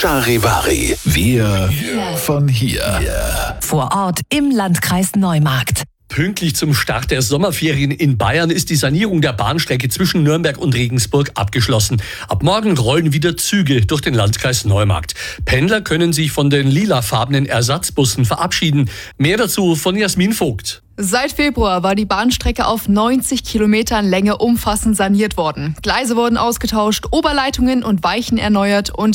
Charivari. Wir von hier. Vor Ort im Landkreis Neumarkt. Pünktlich zum Start der Sommerferien in Bayern ist die Sanierung der Bahnstrecke zwischen Nürnberg und Regensburg abgeschlossen. Ab morgen rollen wieder Züge durch den Landkreis Neumarkt. Pendler können sich von den lilafarbenen Ersatzbussen verabschieden. Mehr dazu von Jasmin Vogt. Seit Februar war die Bahnstrecke auf 90 Kilometern Länge umfassend saniert worden. Gleise wurden ausgetauscht, Oberleitungen und Weichen erneuert und